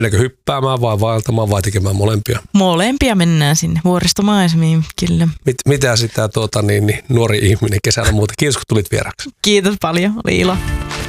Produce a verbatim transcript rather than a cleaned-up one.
Mennäänkö hyppäämään vai vaeltamaan vai tekemään molempia? Molempia mennään sinne vuoristomaisemiin, kyllä. Mit, mitä sitä tuota, niin, niin, nuori ihminen kesällä muuta? Kiitos kun tulit vieraksi. Kiitos paljon, oli ilo.